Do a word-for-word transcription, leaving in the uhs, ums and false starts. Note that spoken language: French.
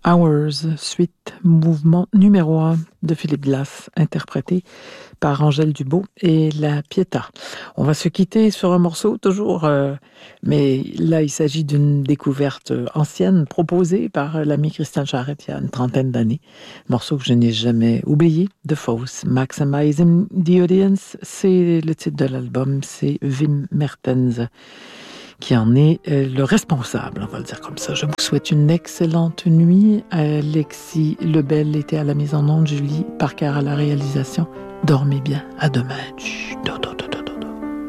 Hours, suite mouvement numéro un de Philippe Glass, interprété par Angèle Dubois et la Pietà. On va se quitter sur un morceau toujours, euh, mais là il s'agit d'une découverte ancienne proposée par l'ami Christian Charette il y a une trentaine d'années. Morceau que je n'ai jamais oublié, The Fosse, Maximizing the Audience, c'est le titre de l'album, c'est Wim Mertens qui en est euh, le responsable, on va le dire comme ça. Je vous souhaite une excellente nuit. Alexis Lebel était à la mise en onde, Julie Parker à la réalisation. Dormez bien. À demain. Chut, do, do, do.